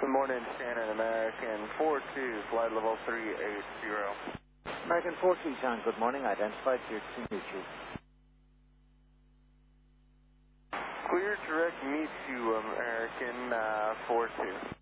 Good morning, Shannon, American 42, flight level 380. American 42, John, good morning. Identified here to meet you. Clear direct meet you, American 42.